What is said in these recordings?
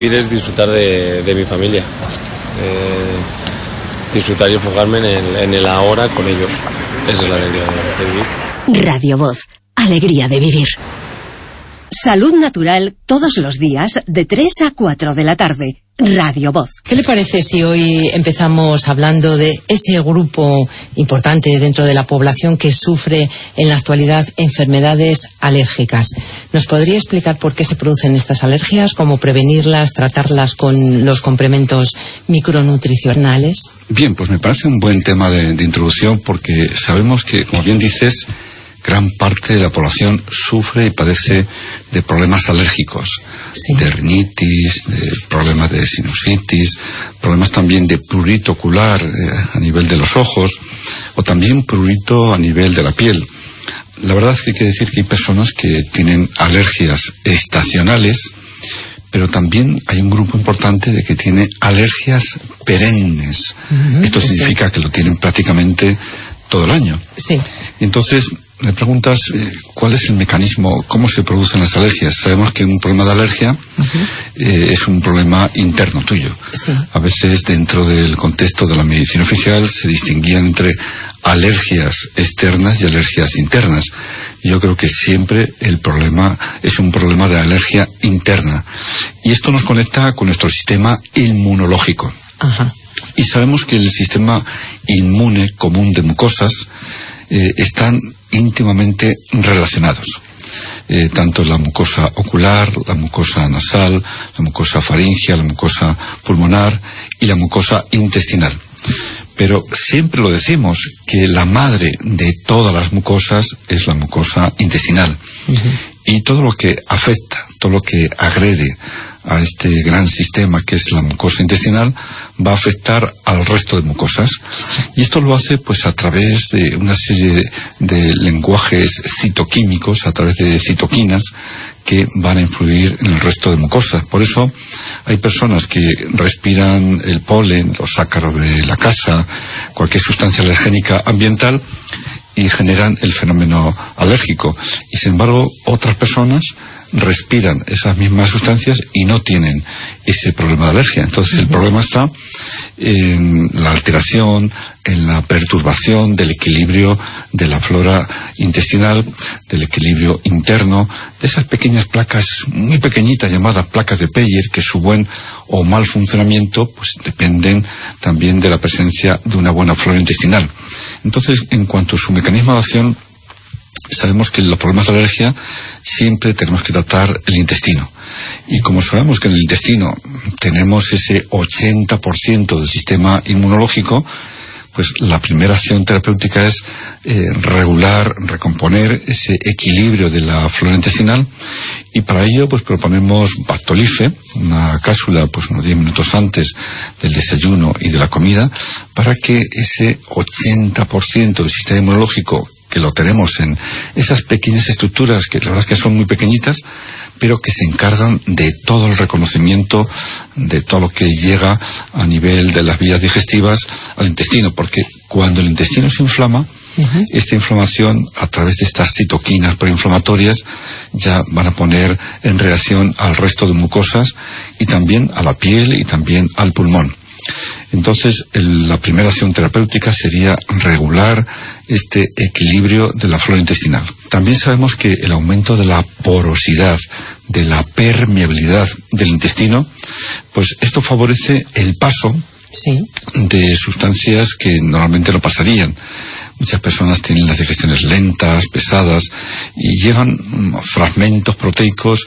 Vivir es disfrutar de mi familia, disfrutar y enfocarme en el ahora con ellos. Esa es la alegría de vivir. Radio Voz, alegría de vivir. Salud natural todos los días de 3 a 4 de la tarde. Radio Voz. ¿Qué le parece si hoy empezamos hablando de ese grupo importante dentro de la población que sufre en la actualidad enfermedades alérgicas? ¿Nos podría explicar por qué se producen estas alergias, cómo prevenirlas, tratarlas con los complementos micronutricionales? Bien, pues me parece un buen tema de introducción, porque sabemos que, como bien dices, gran parte de la población sufre y padece de problemas alérgicos, sí, de rinitis, de problemas de sinusitis, problemas también de prurito ocular a nivel de los ojos, o también prurito a nivel de la piel. La verdad es que hay que decir que hay personas que tienen alergias estacionales, pero también hay un grupo importante de que tiene alergias perennes. Esto significa que lo tienen prácticamente todo el año. Sí. Entonces, me preguntas cuál es el mecanismo, cómo se producen las alergias. Sabemos que un problema de alergia es un problema interno tuyo. Sí. A veces, dentro del contexto de la medicina oficial, se distinguían entre alergias externas y alergias internas. Yo creo que siempre el problema es un problema de alergia interna. Y esto nos conecta con nuestro sistema inmunológico. Ajá. Y sabemos que el sistema inmune común de mucosas están íntimamente relacionados. Tanto la mucosa ocular, la mucosa nasal, la mucosa faríngea, la mucosa pulmonar y la mucosa intestinal. Pero siempre lo decimos, que la madre de todas las mucosas es la mucosa intestinal. Y todo lo que afecta, todo lo que agrede a este gran sistema que es la mucosa intestinal va a afectar al resto de mucosas, y esto lo hace pues a través de una serie de lenguajes citoquímicos, a través de citoquinas que van a influir en el resto de mucosas. Por eso hay personas que respiran el polen, los ácaros de la casa, cualquier sustancia alergénica ambiental, y generan el fenómeno alérgico. Y sin embargo, otras personas respiran esas mismas sustancias y no tienen ese problema de alergia. Entonces el problema está en la alteración, en la perturbación del equilibrio de la flora intestinal, del equilibrio interno, de esas pequeñas placas muy pequeñitas llamadas placas de Peyer, que su buen o mal funcionamiento pues dependen también de la presencia de una buena flora intestinal. Entonces, en cuanto a su mecanismo de acción, sabemos que los problemas de alergia siempre tenemos que tratar el intestino. Y como sabemos que en el intestino tenemos ese 80% del sistema inmunológico, pues la primera acción terapéutica es regular, recomponer ese equilibrio de la flora intestinal, y para ello pues proponemos Bactolife, una cápsula pues unos 10 minutos antes del desayuno y de la comida, para que ese 80% del sistema inmunológico, que lo tenemos en esas pequeñas estructuras que la verdad es que son muy pequeñitas, pero que se encargan de todo el reconocimiento de todo lo que llega a nivel de las vías digestivas al intestino, porque cuando el intestino se inflama, esta inflamación, a través de estas citoquinas proinflamatorias, ya van a poner en reacción al resto de mucosas y también a la piel y también al pulmón. Entonces, la primera acción terapéutica sería regular este equilibrio de la flora intestinal. También sabemos que el aumento de la porosidad, de la permeabilidad del intestino, pues esto favorece el paso de sustancias que normalmente no pasarían. Muchas personas tienen las digestiones lentas, pesadas, y llegan fragmentos proteicos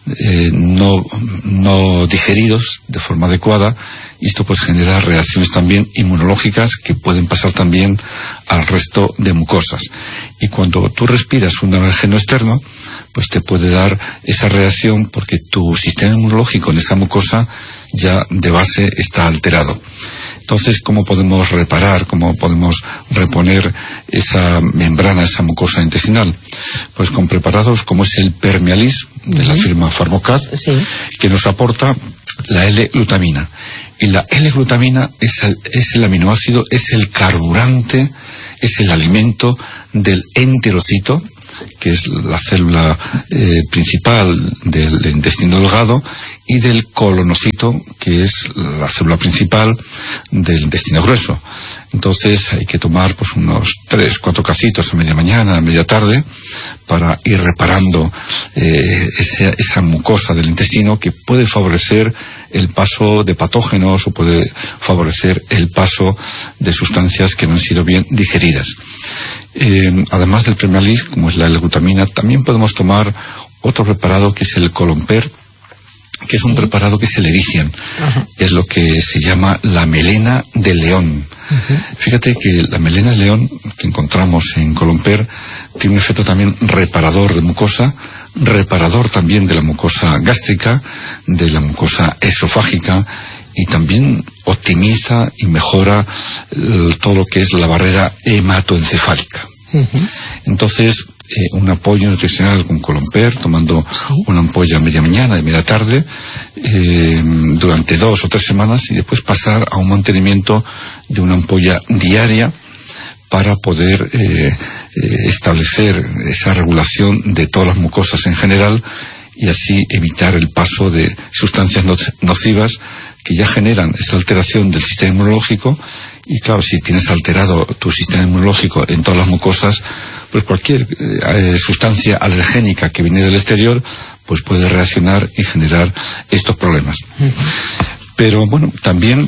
no digeridos de forma adecuada, y esto pues genera reacciones también inmunológicas que pueden pasar también al resto de mucosas. Y cuando tú respiras un alérgeno externo, pues te puede dar esa reacción, porque tu sistema inmunológico en esa mucosa ya de base está alterado. Entonces, ¿cómo podemos reparar, cómo podemos reponer esa membrana, esa mucosa intestinal? Pues con preparados como es el Permealis, de la firma Pharmocat, que nos aporta la L-glutamina. Y la L-glutamina es el aminoácido, es el carburante, es el alimento del enterocito, que es la célula principal del intestino delgado, y del colonocito, que es la célula principal del intestino grueso. Entonces hay que tomar pues unos 3-4 casitos a media mañana, a media tarde, para ir reparando esa mucosa del intestino, que puede favorecer el paso de patógenos o puede favorecer el paso de sustancias que no han sido bien digeridas. Además del Premalis, como es la L-glutamina, también podemos tomar otro preparado que es el Colomper, que es un preparado que es el Erician. Es lo que se llama la melena de león. Fíjate que la melena de león que encontramos en Colomper tiene un efecto también reparador de mucosa, reparador también de la mucosa gástrica, de la mucosa esofágica, y también optimiza y mejora todo lo que es la barrera hematoencefálica. Entonces, un apoyo nutricional con Colomper, tomando una ampolla a media mañana y media tarde, durante 2 o 3 semanas, y después pasar a un mantenimiento de una ampolla diaria para poder establecer esa regulación de todas las mucosas en general, y así evitar el paso de sustancias nocivas que ya generan esa alteración del sistema inmunológico. Y claro, si tienes alterado tu sistema inmunológico en todas las mucosas, pues cualquier sustancia alergénica que viene del exterior pues puede reaccionar y generar estos problemas. Pero bueno, también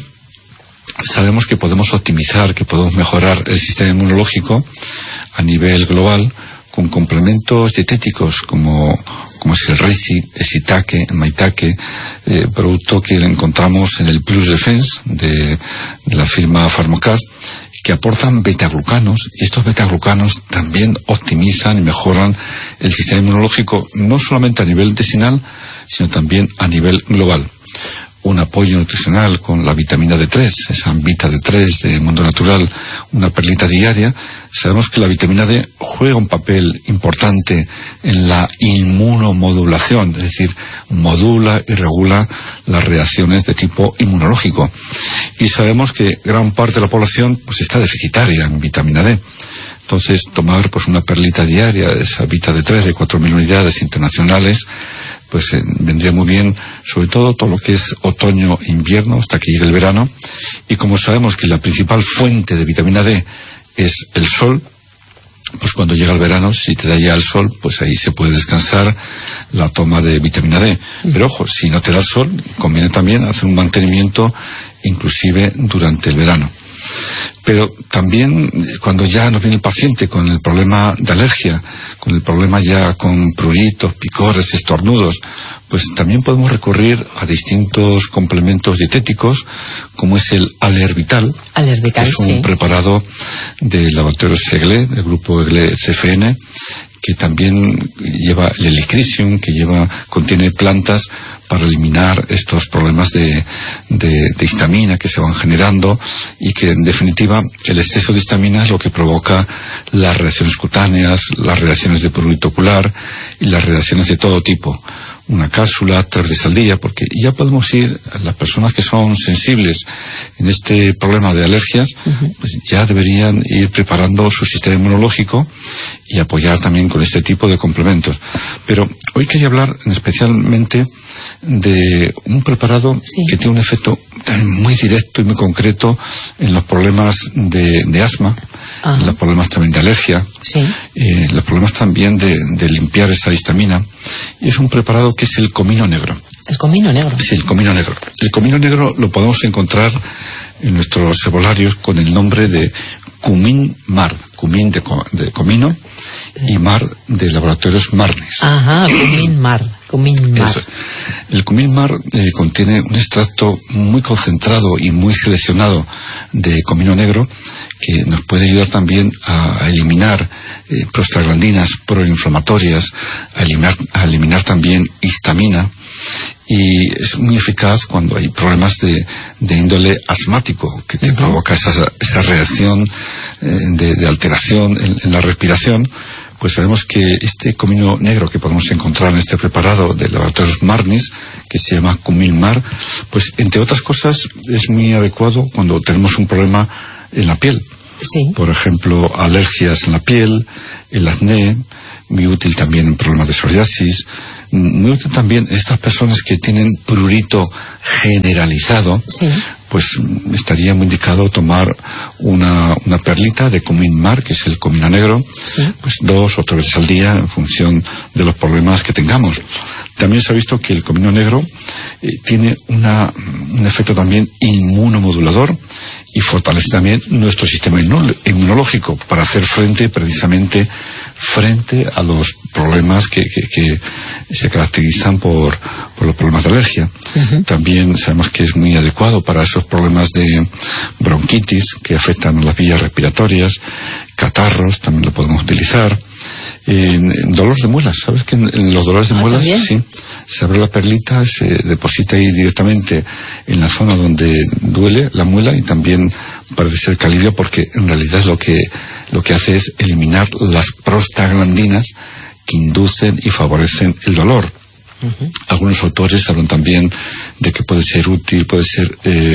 sabemos que podemos optimizar, que podemos mejorar el sistema inmunológico a nivel global con complementos dietéticos como es el Reishi, el Shiitake, el Maitake, producto que encontramos en el Plus Defense de la firma Pharmacad, que aportan betaglucanos, y estos betaglucanos también optimizan y mejoran el sistema inmunológico, no solamente a nivel intestinal, sino también a nivel global. Un apoyo nutricional con la vitamina D3, esa Vita D3 de Mundo Natural, una perlita diaria. Sabemos que la vitamina D juega un papel importante en la inmunomodulación, es decir, modula y regula las reacciones de tipo inmunológico. Y sabemos que gran parte de la población pues está deficitaria en vitamina D. Entonces, tomar pues una perlita diaria de esa Vita D3 de 4.000 unidades internacionales, pues vendría muy bien, sobre todo lo que es otoño e invierno, hasta que llegue el verano. Y como sabemos que la principal fuente de vitamina D es el sol, pues cuando llega el verano, si te da ya el sol, pues ahí se puede descansar la toma de vitamina D. Pero ojo, si no te da el sol, conviene también hacer un mantenimiento inclusive durante el verano. Pero también cuando ya nos viene el paciente con el problema de alergia, con el problema ya con pruritos, picores, estornudos, pues también podemos recurrir a distintos complementos dietéticos, como es el Alervital. Alervital, que es un preparado del laboratorio EGLE, del grupo EGLE CFN, que también lleva el Helichrysum, que contiene plantas para eliminar estos problemas de histamina que se van generando, y que en definitiva el exceso de histamina es lo que provoca las reacciones cutáneas, las reacciones de prurito ocular y las reacciones de todo tipo. Una cápsula 3 veces al día, porque ya podemos ir, las personas que son sensibles en este problema de alergias, pues ya deberían ir preparando su sistema inmunológico y apoyar también con este tipo de complementos. Pero hoy quería hablar especialmente de un preparado que tiene un efecto también muy directo y muy concreto en los problemas de asma, en los problemas también de alergia, los problemas también de limpiar esa histamina. Y es un preparado que es el comino negro. ¿El comino negro? Sí, el comino negro. El comino negro lo podemos encontrar en nuestros herbolarios con el nombre de Cumin Mar. Cumin de comino y Mar de laboratorios Marnis. Cumin Mar. Eso. El Cumin Mar contiene un extracto muy concentrado y muy seleccionado de comino negro, que nos puede ayudar también a eliminar prostaglandinas proinflamatorias, a eliminar también histamina, y es muy eficaz cuando hay problemas de índole asmático, que te provoca esa reacción de alteración en la respiración. Pues sabemos que este comino negro que podemos encontrar en este preparado de laboratorios Marnis, que se llama Cumin Mar, pues entre otras cosas es muy adecuado cuando tenemos un problema en la piel. Sí. Por ejemplo, alergias en la piel, el acné, muy útil también en problemas de psoriasis, muy útil también estas personas que tienen prurito generalizado. Sí. Pues estaría muy indicado tomar una perlita de comín mar, que es el comino negro, sí, pues 2 o 3 veces al día en función de los problemas que tengamos. También se ha visto que el comino negro tiene un efecto también inmunomodulador y fortalece también nuestro sistema inmunológico para hacer frente a los problemas que se caracterizan por los problemas de alergia. Uh-huh. También sabemos que es muy adecuado para esos problemas de bronquitis que afectan a las vías respiratorias, catarros, también lo podemos utilizar. Dolor de muelas, ¿sabes que en los dolores de muelas? ¿También? Sí, se abre la perlita, se deposita ahí directamente en la zona donde duele la muela y también parece ser que alivia, porque en realidad lo que hace es eliminar las prostaglandinas que inducen y favorecen el dolor. Uh-huh. Algunos autores hablan también de que puede ser útil, puede ser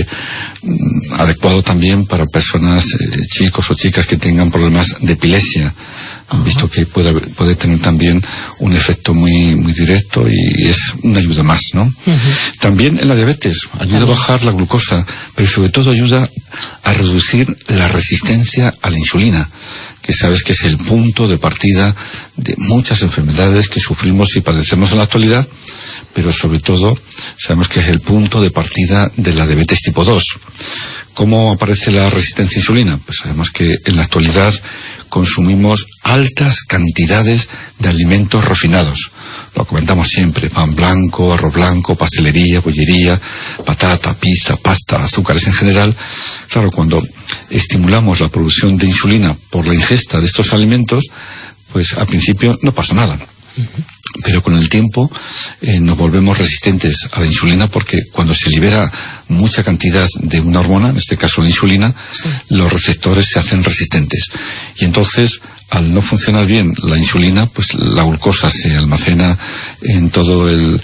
adecuado también para personas, chicos o chicas que tengan problemas de epilepsia. Han visto que puede tener también un efecto muy, muy directo y es una ayuda más, ¿no? Uh-huh. También en la diabetes ayuda a bajar la glucosa, pero sobre todo ayuda a reducir la resistencia a la insulina, que sabes que es el punto de partida de muchas enfermedades que sufrimos y padecemos en la actualidad, pero sobre todo sabemos que es el punto de partida de la diabetes tipo 2. ¿Cómo aparece la resistencia a insulina? Pues sabemos que en la actualidad consumimos altas cantidades de alimentos refinados. Lo comentamos siempre: pan blanco, arroz blanco, pastelería, bollería, patata, pizza, pasta, azúcares en general. Claro, cuando estimulamos la producción de insulina por la ingesta de estos alimentos, pues al principio no pasa nada. Pero con el tiempo nos volvemos resistentes a la insulina, porque cuando se libera mucha cantidad de una hormona, en este caso la insulina, sí, los receptores se hacen resistentes. Y entonces, al no funcionar bien la insulina, pues la glucosa se almacena en todo el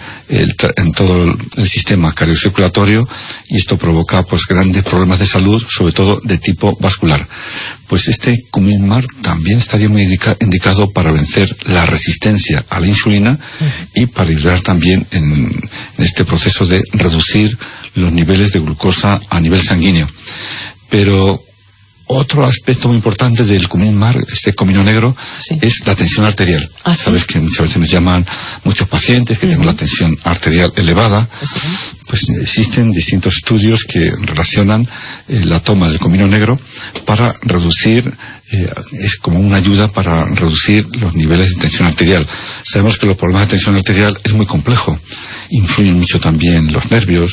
sistema cardiocirculatorio, y esto provoca pues grandes problemas de salud, sobre todo de tipo vascular. Pues este comín mar también estaría muy indicado para vencer la resistencia a la insulina, uh-huh, y para ayudar también en este proceso de reducir los niveles de glucosa a nivel sanguíneo. Pero otro aspecto muy importante del comín mar, este comino negro, sí, es la tensión arterial. ¿Ah, sí? Sabes que muchas veces nos llaman muchos pacientes que uh-huh, tienen la tensión arterial elevada. ¿Sí? Pues existen distintos estudios que relacionan la toma del comino negro para reducir, es como una ayuda para reducir los niveles de tensión arterial. Sabemos que los problemas de tensión arterial es muy complejo, influyen mucho también los nervios,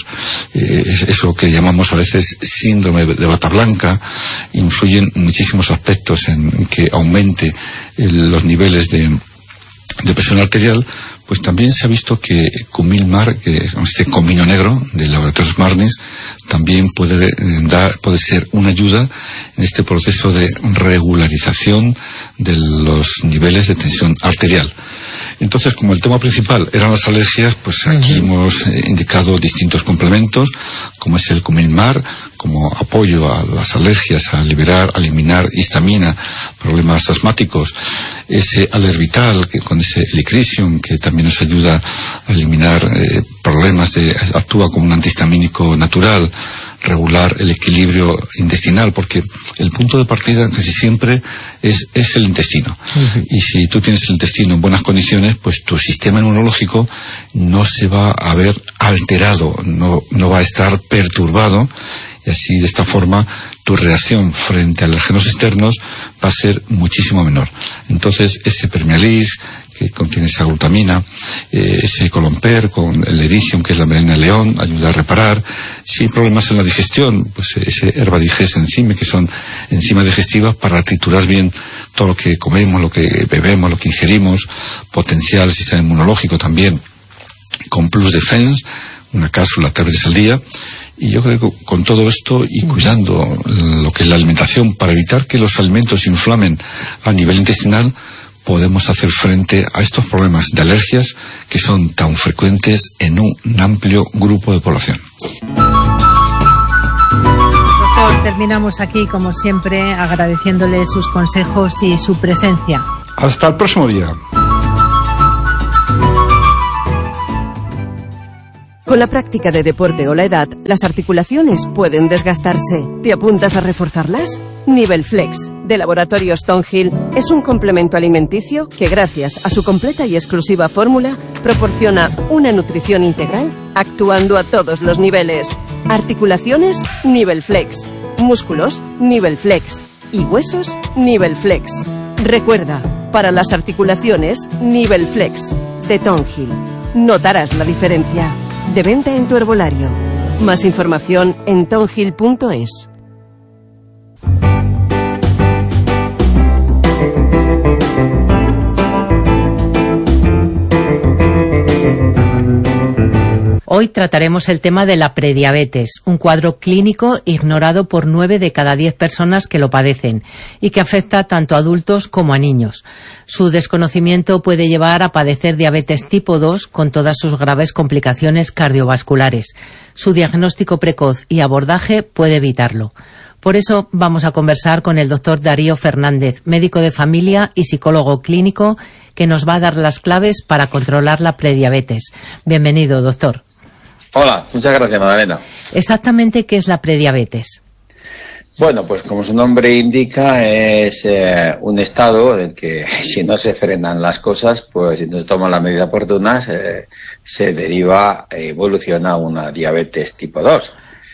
eso que llamamos a veces síndrome de bata blanca, influyen muchísimos aspectos en que aumente los niveles de presión arterial. Pues también se ha visto que comín mar, este comino negro de Laboratorios Marnis, también puede ser una ayuda en este proceso de regularización de los niveles de tensión arterial. Entonces, como el tema principal eran las alergias, pues aquí uh-huh, hemos indicado distintos complementos, como es el comín mar, como apoyo a las alergias, a eliminar histamina, problemas asmáticos, ese alervital, con ese Elicrisium, que también nos ayuda a eliminar problemas, actúa como un antihistamínico natural, regular el equilibrio intestinal, porque el punto de partida casi siempre es el intestino. Uh-huh. Y si tú tienes el intestino en buenas condiciones, pues tu sistema inmunológico no se va a ver alterado, no va a estar perturbado, y así de esta forma tu reacción frente a alérgenos externos va a ser muchísimo menor. Entonces ese Permealis, que contiene esa glutamina, ese Colomper con el Ericium, que es la melena de león, ayuda a reparar. Si hay problemas en la digestión, pues ese Herbadiges enzyme, que son enzimas digestivas para triturar bien todo lo que comemos, lo que bebemos, lo que ingerimos, potenciar el sistema inmunológico también, con Plus Defense, una cápsula 3 veces al día. Y yo creo que con todo esto y cuidando lo que es la alimentación, para evitar que los alimentos se inflamen a nivel intestinal, podemos hacer frente a estos problemas de alergias que son tan frecuentes en un amplio grupo de población. Doctor, terminamos aquí, como siempre, agradeciéndole sus consejos y su presencia. Hasta el próximo día. Con la práctica de deporte o la edad, las articulaciones pueden desgastarse. ¿Te apuntas a reforzarlas? Nivelflex, de Laboratorios Stonehill, es un complemento alimenticio que, gracias a su completa y exclusiva fórmula, proporciona una nutrición integral actuando a todos los niveles. Articulaciones, Nivelflex. Músculos, Nivelflex. Y huesos, Nivelflex. Recuerda, para las articulaciones, Nivelflex, de Stonehill. Notarás la diferencia. De venta en tu herbolario. Más información en stonehill.es. Hoy trataremos el tema de la prediabetes, un cuadro clínico ignorado por 9 de cada 10 personas que lo padecen y que afecta tanto a adultos como a niños. Su desconocimiento puede llevar a padecer diabetes tipo 2 con todas sus graves complicaciones cardiovasculares. Su diagnóstico precoz y abordaje puede evitarlo. Por eso vamos a conversar con el doctor Darío Fernández, médico de familia y psicólogo clínico, que nos va a dar las claves para controlar la prediabetes. Bienvenido, doctor. Hola, muchas gracias, Magdalena. ¿Exactamente qué es la prediabetes? Bueno, pues como su nombre indica, es un estado en el que si no se frenan las cosas, pues si no se toman las medidas oportunas, se deriva, evoluciona a una diabetes tipo 2.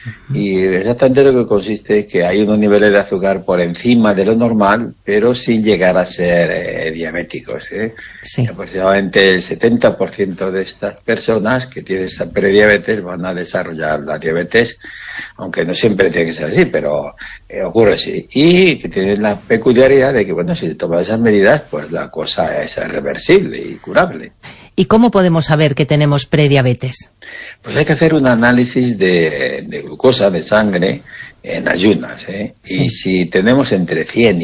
Y exactamente lo que consiste es que hay unos niveles de azúcar por encima de lo normal, pero sin llegar a ser diabéticos. Sí. Aproximadamente el 70% de estas personas que tienen esa prediabetes van a desarrollar la diabetes, aunque no siempre tiene que ser así, pero ocurre así. Y que tienen la peculiaridad de que, bueno, si se toman esas medidas, pues la cosa es reversible y curable. ¿Y cómo podemos saber que tenemos prediabetes? Pues hay que hacer un análisis de glucosa de sangre en ayunas, Sí. Y si tenemos entre 100 y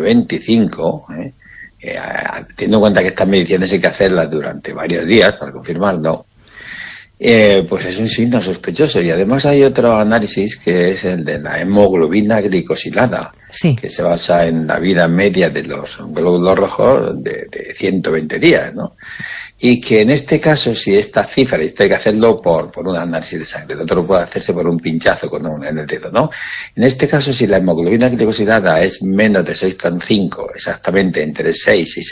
125, teniendo en cuenta que estas mediciones hay que hacerlas durante varios días para confirmarlo, pues es un signo sospechoso. Y además hay otro análisis que es el de la hemoglobina glicosilada, sí, que se basa en la vida media de los glóbulos rojos de 120 días, ¿no? Y que en este caso, si esta cifra, esto hay que hacerlo por un análisis de sangre, el otro puede hacerse por un pinchazo en el dedo, ¿no? En este caso, si la hemoglobina glicosilada es menos de 6,5, exactamente entre 6 y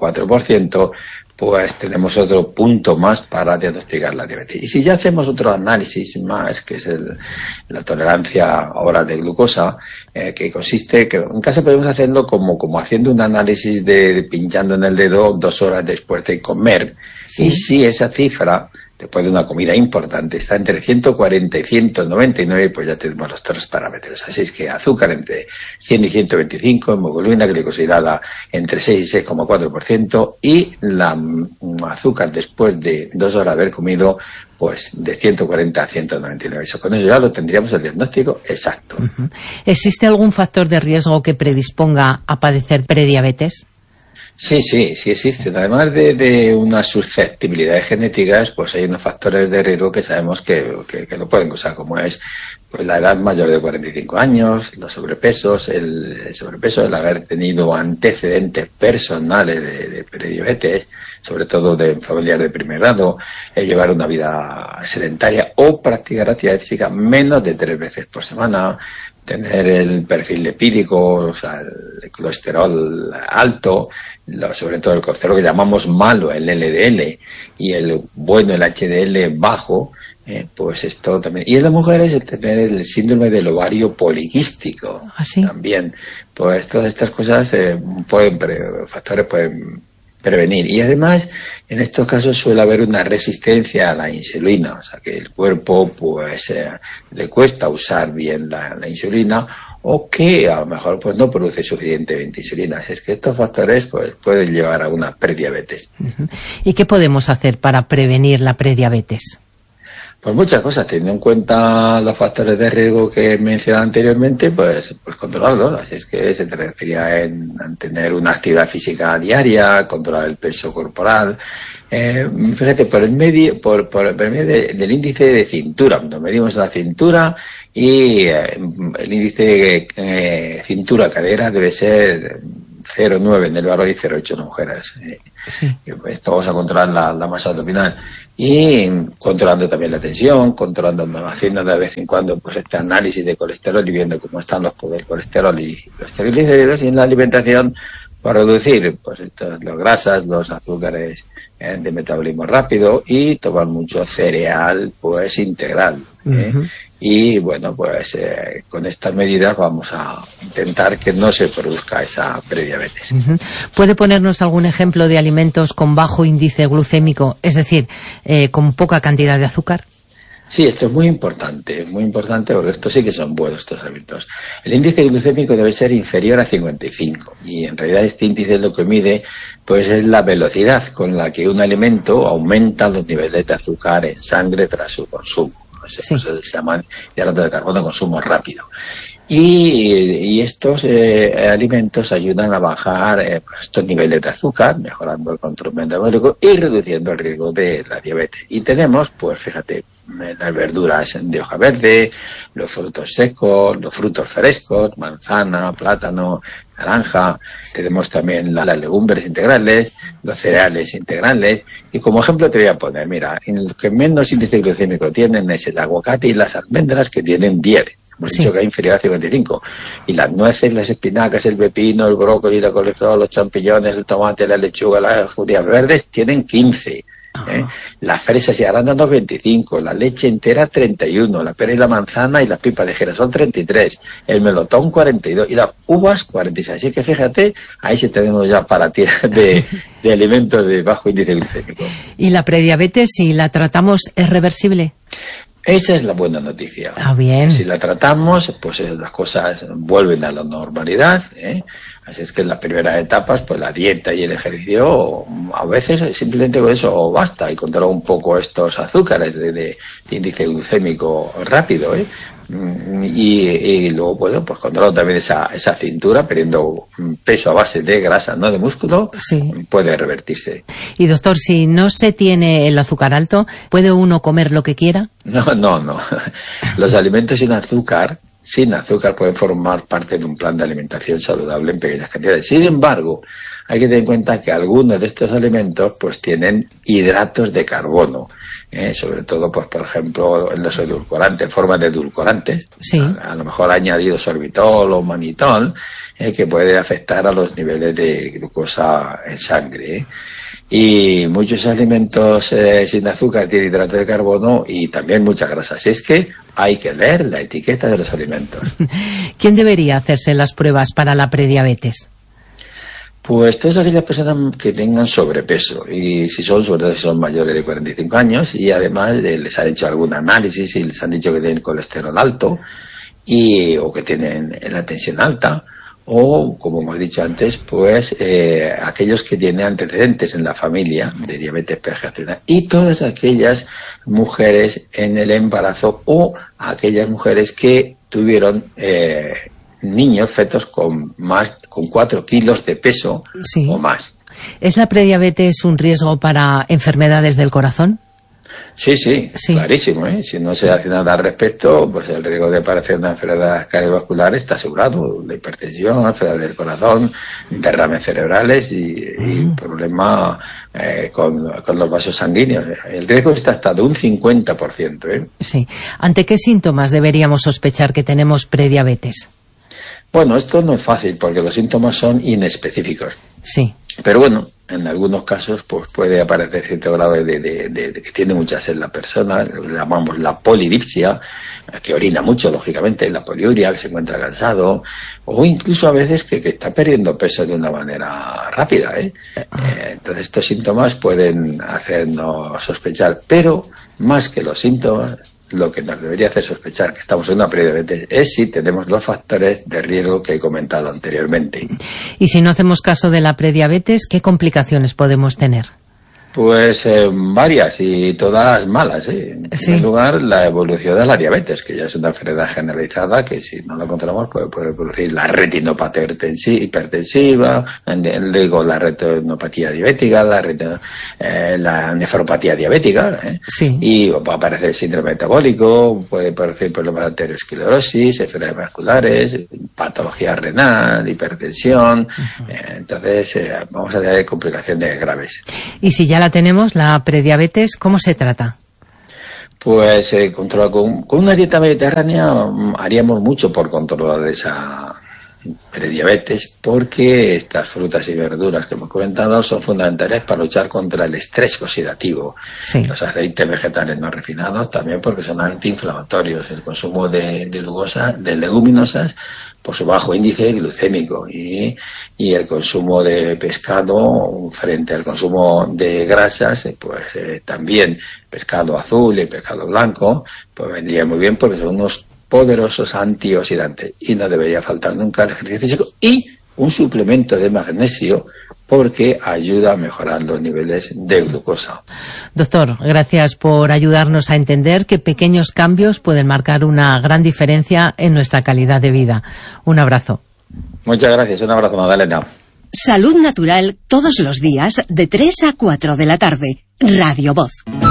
6,4%, pues tenemos otro punto más para diagnosticar la diabetes. Y si ya hacemos otro análisis más, que es la tolerancia oral de glucosa, que consiste, que en casa podemos hacerlo como haciendo un análisis de pinchando en el dedo 2 horas después de comer. Sí. Y si esa cifra, después de una comida importante, está entre 140 y 199, pues ya tenemos los 3 parámetros. Así es que azúcar entre 100 y 125, hemoglobina glicosilada entre 6 y 6,4%, y la azúcar después de 2 horas de haber comido, pues de 140 a 199. Eso, con eso ya lo tendríamos el diagnóstico exacto. Uh-huh. ¿Existe algún factor de riesgo que predisponga a padecer prediabetes? Sí existen. Además de unas susceptibilidades genéticas, pues hay unos factores de riesgo que sabemos que lo pueden causar, como es pues la edad mayor de 45 años, los sobrepesos, el sobrepeso, el haber tenido antecedentes personales de prediabetes, sobre todo de familiares de primer grado, llevar una vida sedentaria o practicar actividad física menos de 3 veces por semana, tener el perfil lipídico, o sea, el colesterol alto, sobre todo el colesterol que llamamos malo, el LDL, y el bueno, el HDL bajo, pues esto también. Y en las mujeres el tener el síndrome del ovario poliquístico. ¿Ah, sí? También. Pues todas estas cosas factores pueden prevenir. Y además, en estos casos suele haber una resistencia a la insulina, o sea que el cuerpo pues le cuesta usar bien la insulina, o que a lo mejor pues no produce suficientemente insulina. Es que estos factores pues pueden llevar a una prediabetes. Uh-huh. ¿Y qué podemos hacer para prevenir la prediabetes? Pues muchas cosas, teniendo en cuenta los factores de riesgo que he mencionado anteriormente, pues controlarlos. Así es que se te refería en tener una actividad física diaria, controlar el peso corporal. Fíjate, por el medio del índice de cintura, nos medimos la cintura y el índice de cintura-cadera debe ser 0,9 en el varón y 0,8 en las mujeres. Esto vamos a controlar la masa abdominal y controlando también la tensión, haciendo de vez en cuando pues este análisis de colesterol y viendo cómo están los colesterol y los triglicéridos, y en la alimentación para reducir pues las grasas, los azúcares de metabolismo rápido, y tomar mucho cereal pues integral. Y bueno, pues con estas medidas vamos a intentar que no se produzca esa prediabetes. ¿Puede ponernos algún ejemplo de alimentos con bajo índice glucémico, es decir, con poca cantidad de azúcar? Sí, esto es muy importante porque estos sí que son buenos, estos alimentos. El índice glucémico debe ser inferior a 55 y en realidad este índice lo que mide pues es la velocidad con la que un alimento aumenta los niveles de azúcar en sangre tras su consumo. Eso se llama hidratos de carbono, consumo rápido. Y estos alimentos ayudan a bajar estos niveles de azúcar, mejorando el control metabólico y reduciendo el riesgo de la diabetes. Y tenemos, pues fíjate, las verduras de hoja verde, los frutos secos, los frutos frescos, manzana, plátano, naranja. Tenemos también las legumbres integrales, los cereales integrales. Y como ejemplo te voy a poner, mira, en los que menos índice glucémico tienen es el aguacate y las almendras, que tienen 10. Hemos dicho que es inferior a 55. Y las nueces, las espinacas, el pepino, el brócoli, la coliflor, los champiñones, el tomate, la lechuga, las judías verdes tienen 15. Las fresas y arándanos 25, la leche entera 31, la pera y la manzana y las pipas de girasol 33, el melocotón 42 y las uvas 46. Así que fíjate, ahí sí tenemos ya para ti de alimentos de bajo índice glucémico. ¿Y la prediabetes, si la tratamos, es reversible? Esa es la buena noticia. Bien. Si la tratamos, pues las cosas vuelven a la normalidad, Así es que en las primeras etapas, pues la dieta y el ejercicio, a veces simplemente con eso basta, y controlar un poco estos azúcares de índice glucémico rápido, Y luego, bueno, pues controlar también esa cintura, perdiendo peso a base de grasa, no de músculo, puede revertirse. Y doctor, si no se tiene el azúcar alto, ¿puede uno comer lo que quiera? No. Los alimentos sin azúcar pueden formar parte de un plan de alimentación saludable en pequeñas cantidades. Sin embargo, hay que tener en cuenta que algunos de estos alimentos pues tienen hidratos de carbono, sobre todo, pues por ejemplo, en los edulcorantes, en forma de edulcorantes, a lo mejor añadido sorbitol o manitol, que puede afectar a los niveles de glucosa en sangre, Y muchos alimentos sin azúcar tienen hidrato de carbono y también mucha grasa. Así es que hay que leer la etiqueta de los alimentos. ¿Quién debería hacerse las pruebas para la prediabetes? Pues todas aquellas personas que tengan sobrepeso, y sobre todo si son mayores de 45 años, y además les han hecho algún análisis y les han dicho que tienen colesterol alto o que tienen la tensión alta, o, como hemos dicho antes, pues aquellos que tienen antecedentes en la familia de diabetes gestacional, y todas aquellas mujeres en el embarazo o aquellas mujeres que tuvieron niños, fetos con 4 kilos de peso o más. ¿Es la prediabetes un riesgo para enfermedades del corazón? Sí, clarísimo, Si no se hace nada al respecto, pues el riesgo de aparecer una enfermedad cardiovascular está asegurado. La hipertensión, enfermedad del corazón, derrames cerebrales y problemas con los vasos sanguíneos. El riesgo está hasta de un 50%, Sí. ¿Ante qué síntomas deberíamos sospechar que tenemos prediabetes? Bueno, esto no es fácil porque los síntomas son inespecíficos. Sí. Pero bueno, en algunos casos pues puede aparecer cierto grado de que tiene mucha sed la persona, lo llamamos la polidipsia, que orina mucho, lógicamente, la poliuria, que se encuentra cansado, o incluso a veces que está perdiendo peso de una manera rápida, Entonces estos síntomas pueden hacernos sospechar, pero más que los síntomas, lo que nos debería hacer sospechar que estamos en una prediabetes es si tenemos los factores de riesgo que he comentado anteriormente. Y si no hacemos caso de la prediabetes, ¿qué complicaciones podemos tener? Pues varias y todas malas. En primer lugar, la evolución de la diabetes, que ya es una enfermedad generalizada que si no la controlamos puede producir la retinopatía hipertensiva, la retinopatía diabética, la nefropatía diabética, y va a aparecer síndrome metabólico, puede aparecer problemas de arteriosclerosis, enfermedades vasculares, patología renal, hipertensión. Entonces vamos a tener complicaciones graves. Y si ya la tenemos, la prediabetes, ¿cómo se trata? Pues con una dieta mediterránea haríamos mucho por controlar esa prediabetes, porque estas frutas y verduras que hemos comentado son fundamentales para luchar contra el estrés oxidativo. Los aceites vegetales no refinados también, porque son antiinflamatorios. El consumo de leguminosas por su bajo índice glucémico, y el consumo de pescado frente al consumo de grasas, también pescado azul y pescado blanco, pues vendría muy bien, porque son unos poderosos antioxidantes, y no debería faltar nunca el ejercicio físico y un suplemento de magnesio, porque ayuda a mejorar los niveles de glucosa. Doctor, gracias por ayudarnos a entender que pequeños cambios pueden marcar una gran diferencia en nuestra calidad de vida. Un abrazo. Muchas gracias, un abrazo, Magdalena. Salud Natural, todos los días de 3 a 4 de la tarde. Radio Voz.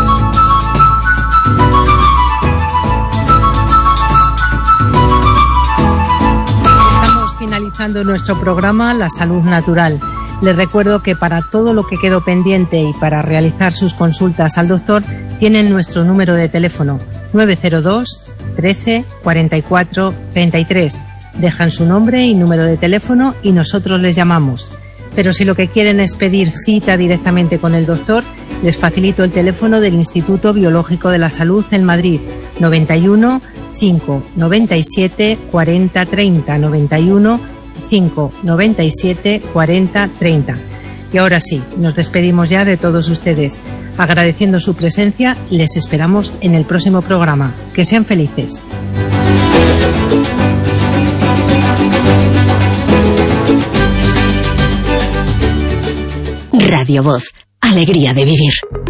Finalizando nuestro programa La Salud Natural. Les recuerdo que para todo lo que quedó pendiente y para realizar sus consultas al doctor, tienen nuestro número de teléfono 902 13 44 33. Dejan su nombre y número de teléfono y nosotros les llamamos. Pero si lo que quieren es pedir cita directamente con el doctor, les facilito el teléfono del Instituto Biológico de la Salud en Madrid, 91 5 97 40 30, 91 5 97 40 30. Y ahora sí, nos despedimos ya de todos ustedes. Agradeciendo su presencia, les esperamos en el próximo programa. Que sean felices. Radio Voz, alegría de vivir.